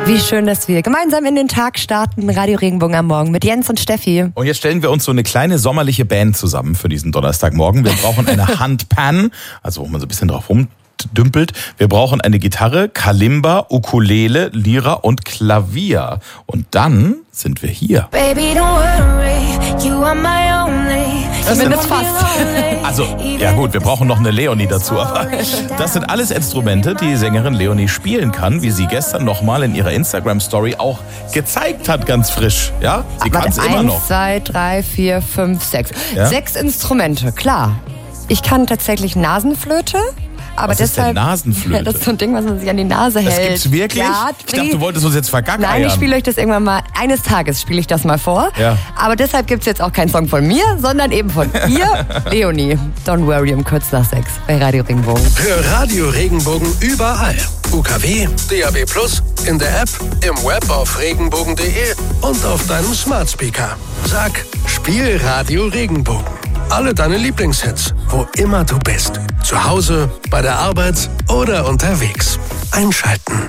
Wie schön, dass wir gemeinsam in den Tag starten. Radio Regenbogen am Morgen mit Jens und Steffi. Und jetzt stellen wir uns so eine kleine sommerliche Band zusammen für diesen Donnerstagmorgen. Wir brauchen eine Handpan, also wo man so ein bisschen drauf rumdümpelt. Wir brauchen eine Gitarre, Kalimba, Ukulele, Lira und Klavier. Und dann sind wir hier. Baby, don't worry, you are my only. Zumindest fast. Also, ja gut, wir brauchen noch eine Leonie dazu. Aber das sind alles Instrumente, die Sängerin Leonie spielen kann, wie sie gestern nochmal in ihrer Instagram-Story auch gezeigt hat, ganz frisch. Ja, sie kann es immer noch. 1, 2, 3, 4, 5, 6. Ja? 6 Instrumente, klar. Ich kann tatsächlich Nasenflöte. Aber was deshalb, ist denn Nasenflöte? Ja, das ist so ein Ding, was man sich an die Nase hält. Das gibt's wirklich? Ja, ich dachte, du wolltest uns jetzt vergackeiern. Nein, ich spiele euch das irgendwann mal, eines Tages spiele ich das mal vor. Ja. Aber deshalb gibt's jetzt auch keinen Song von mir, sondern eben von ihr, Leonie. Don't worry, um kurz nach 6 bei Radio Regenbogen. Hör Radio Regenbogen überall. UKW, DAB+, in der App, im Web auf regenbogen.de und auf deinem Smart Speaker. Sag, spiel Radio Regenbogen. Alle deine Lieblingshits, wo immer du bist. Zu Hause, bei der Arbeit oder unterwegs. Einschalten.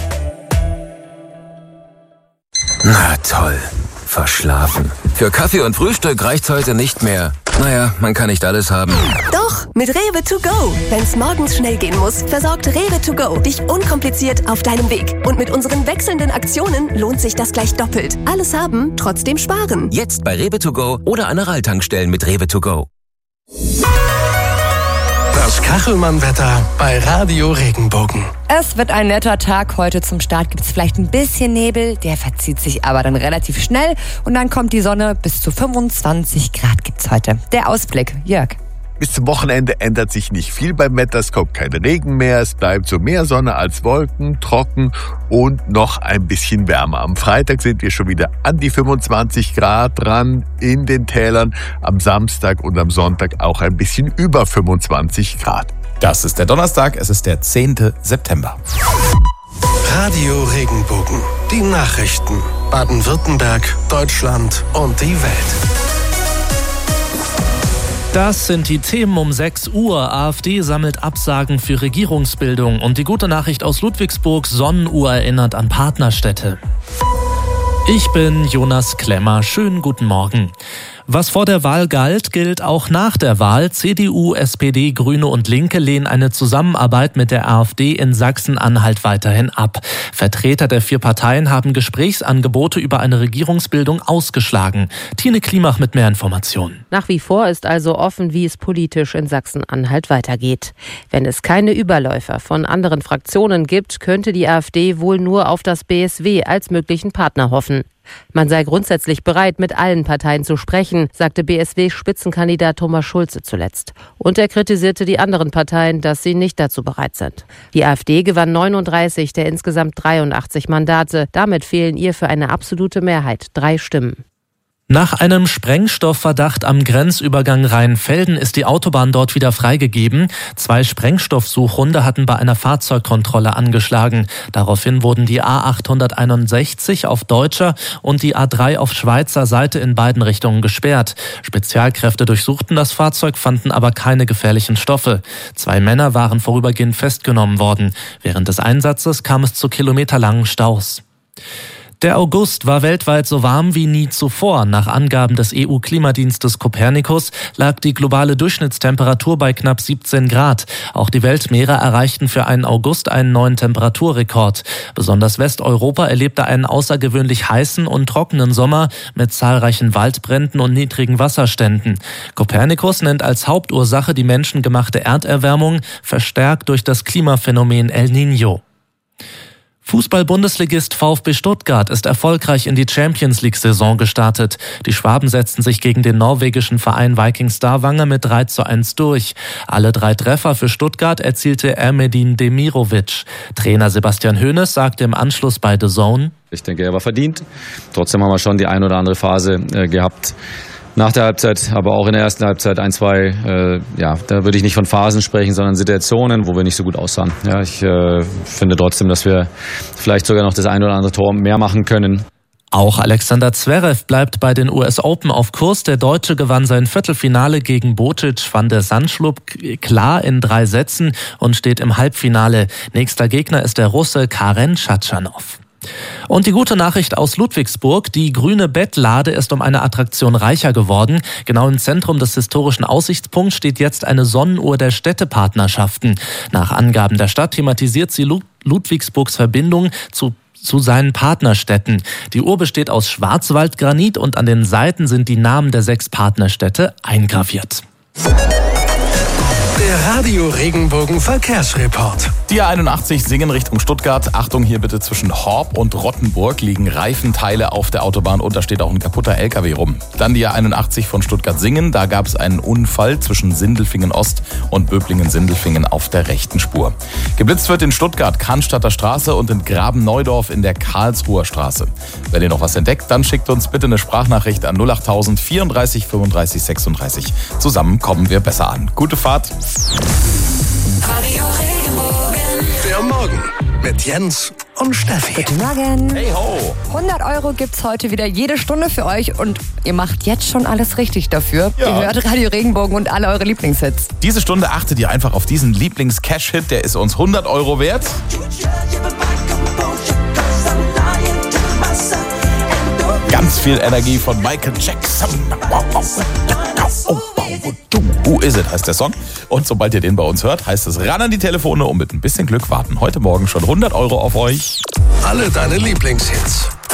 Na toll, verschlafen. Für Kaffee und Frühstück reicht's heute nicht mehr. Naja, man kann nicht alles haben. Doch, mit Rewe to go. Wenn's morgens schnell gehen muss, versorgt Rewe to go dich unkompliziert auf deinem Weg. Und mit unseren wechselnden Aktionen lohnt sich das gleich doppelt. Alles haben, trotzdem sparen. Jetzt bei Rewe to go oder an Aral-Tankstellen mit Rewe to go. Das Kachelmann-Wetter bei Radio Regenbogen. Es wird ein netter Tag. Heute zum Start gibt es vielleicht ein bisschen Nebel. Der verzieht sich aber dann relativ schnell. Und dann kommt die Sonne. Bis zu 25 Grad gibt's heute. Der Ausblick, Jörg. Bis zum Wochenende ändert sich nicht viel beim Wetter. Es kommt kein Regen mehr. Es bleibt so mehr Sonne als Wolken, trocken und noch ein bisschen wärmer. Am Freitag sind wir schon wieder an die 25 Grad dran in den Tälern. Am Samstag und am Sonntag auch ein bisschen über 25 Grad. Das ist der Donnerstag, es ist der 10. September. Radio Regenbogen. Die Nachrichten. Baden-Württemberg, Deutschland und die Welt. Das sind die Themen um 6 Uhr. AfD sammelt Absagen für Regierungsbildung. Und die gute Nachricht aus Ludwigsburg, Sonnenuhr erinnert an Partnerstädte. Ich bin Jonas Klemmer. Schönen guten Morgen. Was vor der Wahl galt, gilt auch nach der Wahl. CDU, SPD, Grüne und Linke lehnen eine Zusammenarbeit mit der AfD in Sachsen-Anhalt weiterhin ab. Vertreter der 4 Parteien haben Gesprächsangebote über eine Regierungsbildung ausgeschlagen. Tine Klimach mit mehr Informationen. Nach wie vor ist also offen, wie es politisch in Sachsen-Anhalt weitergeht. Wenn es keine Überläufer von anderen Fraktionen gibt, könnte die AfD wohl nur auf das BSW als möglichen Partner hoffen. Man sei grundsätzlich bereit, mit allen Parteien zu sprechen, sagte BSW-Spitzenkandidat Thomas Schulze zuletzt. Und er kritisierte die anderen Parteien, dass sie nicht dazu bereit sind. Die AfD gewann 39 der insgesamt 83 Mandate. Damit fehlen ihr für eine absolute Mehrheit 3 Stimmen. Nach einem Sprengstoffverdacht am Grenzübergang Rheinfelden ist die Autobahn dort wieder freigegeben. 2 Sprengstoffsuchhunde hatten bei einer Fahrzeugkontrolle angeschlagen. Daraufhin wurden die A861 auf deutscher und die A3 auf Schweizer Seite in beiden Richtungen gesperrt. Spezialkräfte durchsuchten das Fahrzeug, fanden aber keine gefährlichen Stoffe. 2 Männer waren vorübergehend festgenommen worden. Während des Einsatzes kam es zu kilometerlangen Staus. Der August war weltweit so warm wie nie zuvor. Nach Angaben des EU-Klimadienstes Copernicus lag die globale Durchschnittstemperatur bei knapp 17 Grad. Auch die Weltmeere erreichten für einen August einen neuen Temperaturrekord. Besonders Westeuropa erlebte einen außergewöhnlich heißen und trockenen Sommer mit zahlreichen Waldbränden und niedrigen Wasserständen. Copernicus nennt als Hauptursache die menschengemachte Erderwärmung, verstärkt durch das Klimaphänomen El Niño. Fußball-Bundesligist VfB Stuttgart ist erfolgreich in die Champions-League-Saison gestartet. Die Schwaben setzten sich gegen den norwegischen Verein Viking Stavanger mit 3:1 durch. Alle 3 Treffer für Stuttgart erzielte Ermedin Demirovic. Trainer Sebastian Hoeneß sagte im Anschluss bei The Zone: Ich denke, er war verdient. Trotzdem haben wir schon die ein oder andere Phase gehabt. Nach der Halbzeit, aber auch in der ersten Halbzeit 1, 2, da würde ich nicht von Phasen sprechen, sondern Situationen, wo wir nicht so gut aussahen. Ja, ich finde trotzdem, dass wir vielleicht sogar noch das ein oder andere Tor mehr machen können. Auch Alexander Zverev bleibt bei den US Open auf Kurs. Der Deutsche gewann sein Viertelfinale gegen Bocic van der Zandschulp klar in 3 Sätzen und steht im Halbfinale. Nächster Gegner ist der Russe Karen Tschatschanow. Und die gute Nachricht aus Ludwigsburg: Die grüne Bettlade ist um eine Attraktion reicher geworden. Genau im Zentrum des historischen Aussichtspunkts steht jetzt eine Sonnenuhr der Städtepartnerschaften. Nach Angaben der Stadt thematisiert sie Ludwigsburgs Verbindung zu seinen Partnerstädten. Die Uhr besteht aus Schwarzwaldgranit und an den Seiten sind die Namen der 6 Partnerstädte eingraviert. Der Radio Regenbogen Verkehrsreport. Die A81 Singen Richtung Stuttgart. Achtung, hier bitte zwischen Horb und Rottenburg liegen Reifenteile auf der Autobahn und da steht auch ein kaputter LKW rum. Dann die A81 von Stuttgart-Singen. Da gab es einen Unfall zwischen Sindelfingen-Ost und Böblingen-Sindelfingen auf der rechten Spur. Geblitzt wird in Stuttgart, Cannstatter Straße und in Graben-Neudorf in der Karlsruher Straße. Wenn ihr noch was entdeckt, dann schickt uns bitte eine Sprachnachricht an 08000 34 35 36. Zusammen kommen wir besser an. Gute Fahrt. Radio Regenbogen. Der Morgen mit Jens und Steffi. Guten Morgen. Hey ho. 100 € gibt's heute wieder jede Stunde für euch und ihr macht jetzt schon alles richtig dafür. Ja. Ihr hört Radio Regenbogen und alle eure Lieblingshits. Diese Stunde achtet ihr einfach auf diesen Lieblings-Cash-Hit, der ist uns 100 € wert. Ganz viel Energie von Michael Jackson. Who is it, heißt der Song. Und sobald ihr den bei uns hört, heißt es ran an die Telefone und mit ein bisschen Glück warten heute Morgen schon 100 € auf euch. Alle deine Lieblingshits